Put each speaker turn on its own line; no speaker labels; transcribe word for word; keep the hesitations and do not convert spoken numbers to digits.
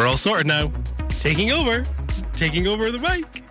We're all sorted now. Taking over. Taking over the mic.